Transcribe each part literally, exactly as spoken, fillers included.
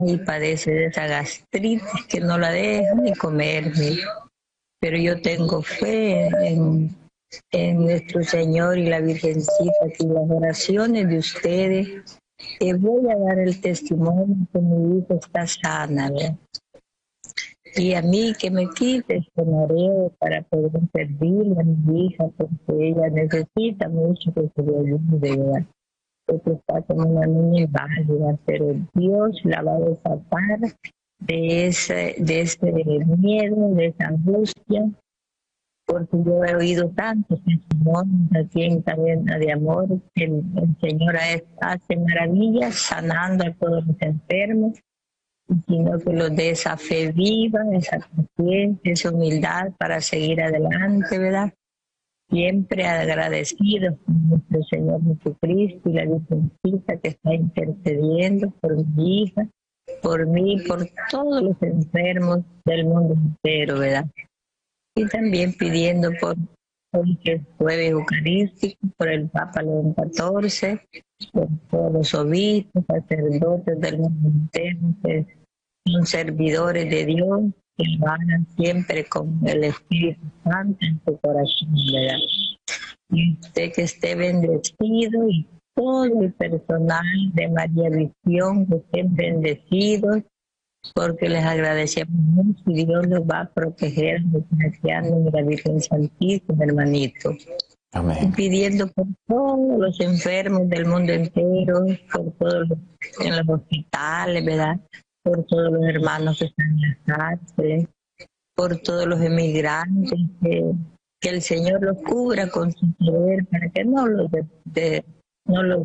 y padece de esa gastritis que no la deja ni comer. Pero yo tengo fe en, en nuestro Señor y la Virgencita y las oraciones de ustedes. Y voy a dar el testimonio que mi hija está sana, ¿verdad? Y a mí que me quite este mareo para poder servirle a mi hija, porque ella necesita mucho que se le ayude, ¿verdad? Porque está como una niña inválida, pero Dios la va a desapar de ese, de ese miedo, de esa angustia, porque yo he oído tantos testimonios aquí en Cadena de Amor, que el, el Señor hace maravillas sanando a todos los enfermos, sino que los de esa fe viva, esa paciencia, esa humildad para seguir adelante, ¿verdad? Siempre agradecidos con nuestro Señor Jesucristo y la Virgencita que está intercediendo por mi hija, por mí, por todos los enfermos del mundo entero, ¿verdad? Y también pidiendo por hoy que es jueves eucarístico, por el Papa León catorce, por todos los obispos, sacerdotes del mundo entero, que son servidores de Dios, que lo hagan siempre con el Espíritu Santo en su corazón, ¿verdad? Y usted que esté bendecido y todo el personal de María Visión que estén bendecidos, porque les agradecemos mucho y Dios los va a proteger, desgraciando a la Virgen Santísima, hermanito. Amén. Y pidiendo por todos los enfermos del mundo entero, por todos los en los hospitales, ¿verdad? Por todos los hermanos que están en las cárceles, por todos los emigrantes, que, que el Señor los cubra con su poder para que no los de, de, no los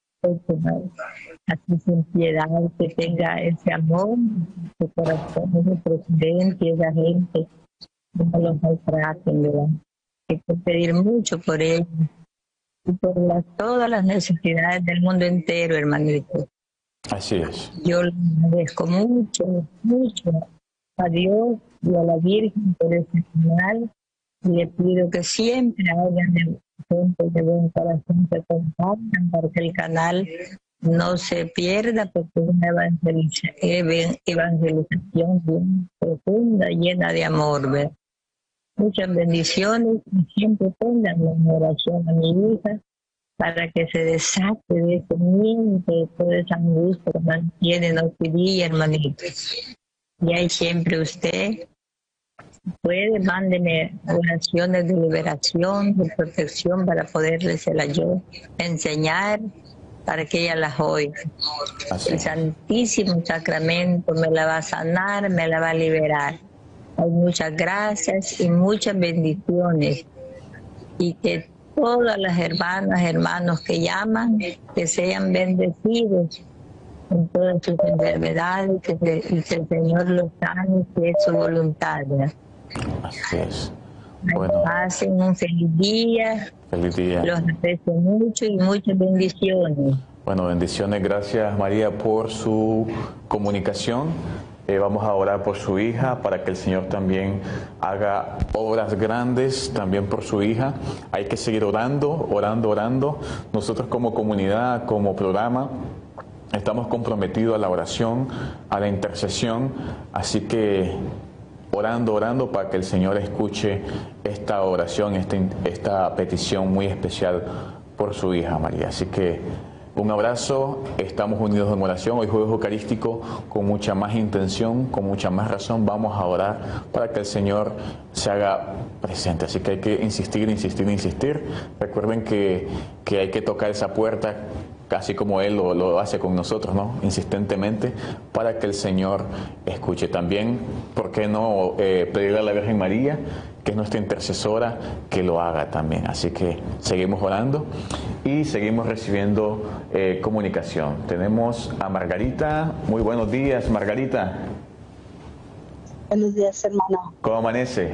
así sin piedad, que tenga ese amor, su corazón, ese presidente y esa gente, no los maltraten, ¿verdad? Hay que pedir mucho por ellos y por las, todas las necesidades del mundo entero, hermanito. Así es. Yo le agradezco mucho, mucho a Dios y a la Virgen por este canal y le pido que siempre hayan de gente de buen corazón que compartan para que el canal no se pierda, porque es una evangeliza, evangelización bien profunda, llena de amor, ¿verdad? Muchas bendiciones y siempre pongan en oración a mi hija para que se desate de ese miedo, de toda esa angustia que mantiene noche y día, hermanitos. Y ahí siempre usted puede, mándeme oraciones de liberación, de protección para poderles yo enseñar, para que ella las oiga. El Santísimo Sacramento me la va a sanar, me la va a liberar. Hay muchas gracias y muchas bendiciones. Y que todas las hermanas, hermanos que llaman, que sean bendecidos en todas sus enfermedades, que, se, y que el Señor los sane, que es su voluntad, ¿verdad? Así es. Bueno. Pasen un feliz día. Feliz día. Los aprecio mucho y muchas bendiciones. Bueno, bendiciones. Gracias, María, por su comunicación. Eh, vamos a orar por su hija, para que el Señor también haga obras grandes también por su hija. Hay que seguir orando, orando, orando. Nosotros como comunidad, como programa, estamos comprometidos a la oración, a la intercesión. Así que orando, orando para que el Señor escuche esta oración, esta, esta petición muy especial por su hija María. Así que un abrazo, estamos unidos en oración. Hoy jueves eucarístico, con mucha más intención, con mucha más razón, vamos a orar para que el Señor se haga presente. Así que hay que insistir, insistir, insistir. Recuerden que, que hay que tocar esa puerta, así como Él lo, lo hace con nosotros, ¿no? Insistentemente, para que el Señor escuche. También, ¿por qué no eh, pedirle a la Virgen María, que es nuestra intercesora, que lo haga también? Así que seguimos orando y seguimos recibiendo eh, comunicación. Tenemos a Margarita. Muy buenos días, Margarita. Buenos días, hermano. ¿Cómo amanece?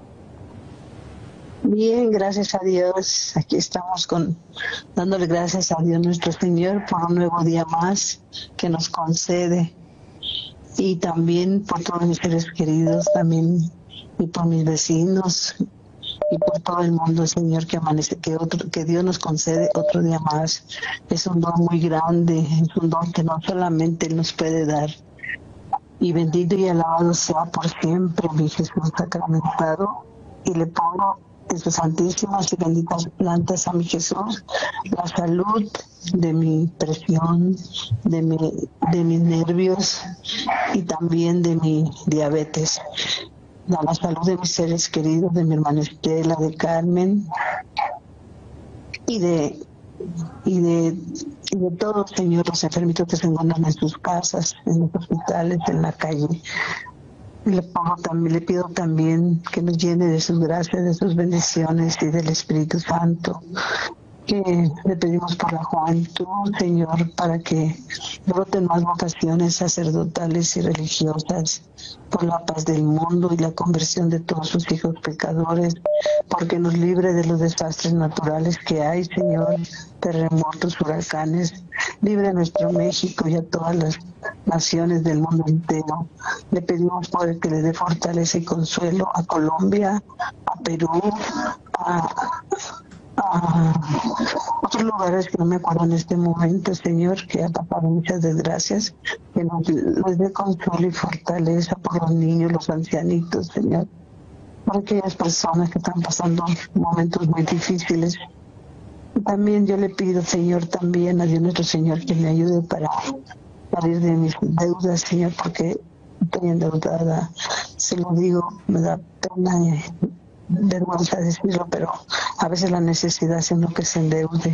Bien, gracias a Dios. Aquí estamos con dándole gracias a Dios nuestro Señor por un nuevo día más que nos concede, y también por todos mis seres queridos, también y por mis vecinos y por todo el mundo, Señor, que amanece, que otro, que Dios nos concede otro día más. Es un don muy grande, es un don que no solamente Él nos puede dar, y bendito y alabado sea por siempre mi Jesús sacramentado, y le pongo en sus santísimas y benditas plantas a mi Jesús la salud de mi presión, de, mi, de mis nervios y también de mi diabetes. A la salud de mis seres queridos, de mi hermana Estela, de Carmen y de y de, y de todos, Señor, los enfermitos que se encuentran en sus casas, en los hospitales, en la calle. Le, pongo también, le pido también que nos llene de sus gracias, de sus bendiciones y del Espíritu Santo. Que le pedimos por la juventud, Señor, para que broten más vocaciones sacerdotales y religiosas, por la paz del mundo y la conversión de todos sus hijos pecadores, porque nos libre de los desastres naturales que hay, Señor, terremotos, huracanes. Libre a nuestro México y a todas las naciones del mundo entero. Le pedimos por el que le dé fortaleza y consuelo a Colombia, a Perú, a... a otros lugares que no me acuerdo en este momento, Señor, que ha pasado muchas desgracias, que nos, nos dé consuelo y fortaleza por los niños, los ancianitos, Señor, por aquellas personas que están pasando momentos muy difíciles. Y también yo le pido, Señor, también a Dios nuestro Señor, que me ayude para salir de mis deudas, Señor, porque estoy endeudada. Se lo digo, me da pena y vergüenza decirlo, pero a veces la necesidad es uno que se endeude.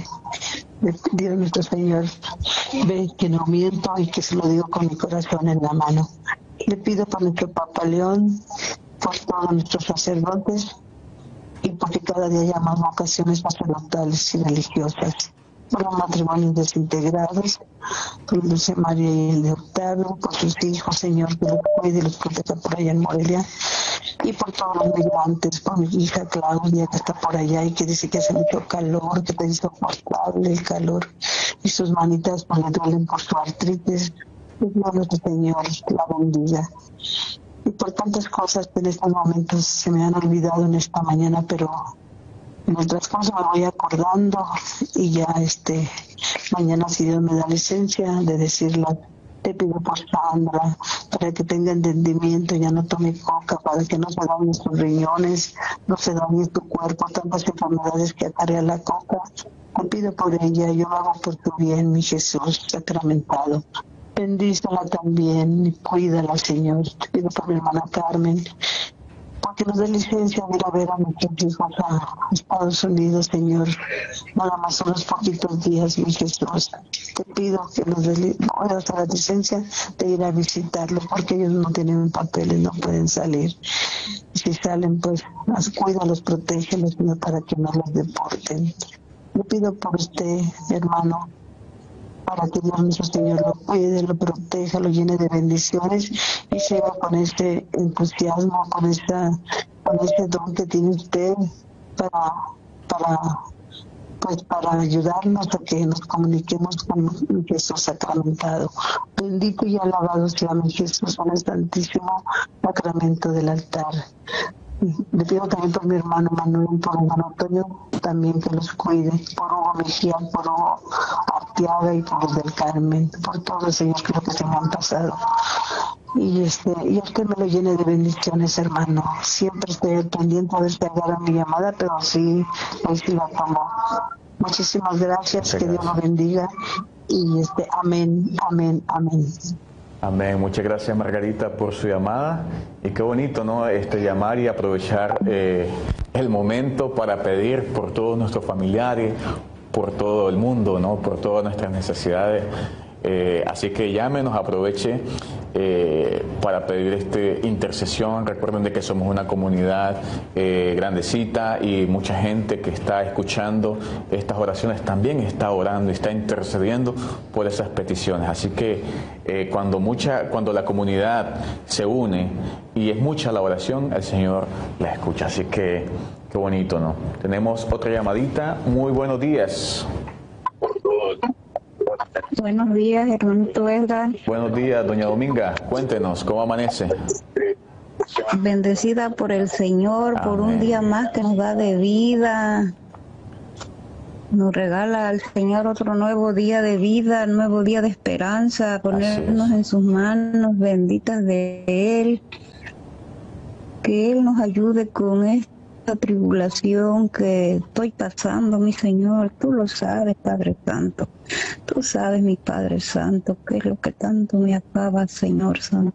Dios nuestro Señor, ve que no miento y que se lo digo con mi corazón en la mano. Le pido por nuestro Papa León, por todos nuestros sacerdotes y porque cada día haya más vocaciones sacerdotales y religiosas, por los matrimonios desintegrados, por Dulce María y el de Octavio, por sus hijos, Señor, que los cuide y los proteja por allá en Morelia, y por todos los migrantes, por mi hija Claudia, que está por allá y que dice que hace mucho calor, que está insoportable el calor, y sus manitas pues, le duelen por su artritis. Y Dios nuestro Señor la bendiga. Y por tantas cosas que en estos momentos se me han olvidado en esta mañana, pero en el transcurso me voy acordando y ya este mañana, si Dios me da licencia de decirlo, te pido por Sandra, para que tenga entendimiento, ya no tome coca, para que no se dañen sus riñones, no se dañe tu cuerpo, tantas enfermedades que acarrea la coca. Te pido por ella, yo lo hago por tu bien, mi Jesús sacramentado. Bendícela también y cuídala, Señor. Te pido por mi hermana Carmen, porque nos dé licencia de ir a ver a nuestros hijos a Estados Unidos, Señor. Nada más unos poquitos días, mi Jesús. Te pido que nos dé la licencia de ir a visitarlos, porque ellos no tienen papeles, no pueden salir. Si salen, pues, las cuídalos, protégelos, Señor, para que no los deporten. Le pido por usted, hermano, para que Dios nuestro Señor lo cuide, lo proteja, lo llene de bendiciones y siga con ese entusiasmo, con esa, con ese don que tiene usted para, para, pues para ayudarnos a que nos comuniquemos con Jesús sacramentado. Bendito y alabado sea mi Jesús en el santísimo sacramento del altar. Le pido también por mi hermano Manuel, por mi hermano Antonio, también que los cuide, por Hugo Mejía, por Hugo Arteaga y por los del Carmen, por todos, Señor, creo que se me han pasado. Y este y usted me lo llene de bendiciones, hermano. Siempre estoy pendiente a ver si agarra mi llamada, pero sí, hoy sí la tomo. Muchísimas gracias, Muchas que gracias. Dios lo bendiga. Y este, amén, amén, amén. Amén. Muchas gracias, Margarita, por su llamada. Y qué bonito, ¿no? Este, llamar y aprovechar eh, el momento para pedir por todos nuestros familiares, por todo el mundo, ¿no? Por todas nuestras necesidades. Eh, así que llámenos, aproveche eh, para pedir este intercesión. Recuerden de que somos una comunidad eh, grandecita y mucha gente que está escuchando estas oraciones también está orando y está intercediendo por esas peticiones. Así que eh, cuando mucha, cuando la comunidad se une y es mucha la oración, el Señor la escucha. Así que qué bonito, ¿no? Tenemos otra llamadita. Muy buenos días. Buenos días, hermanito Edgar. Buenos días, doña Dominga. Cuéntenos, ¿cómo amanece? Bendecida por el Señor, Amén. Por un día más que nos da de vida. Nos regala al Señor otro nuevo día de vida, nuevo día de esperanza, ponernos en sus manos benditas de Él. Que Él nos ayude con esta tribulación que estoy pasando, mi Señor. Tú lo sabes, Padre Santo. Tú sabes, mi Padre Santo, qué es lo que tanto me acaba, Señor Santo.